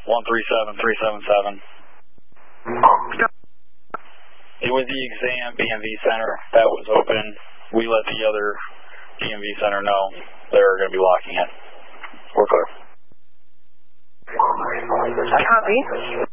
137377. It was the exam DMV center that was open. We let the other DMV center know they're going to be locking it. We're clear. Copy.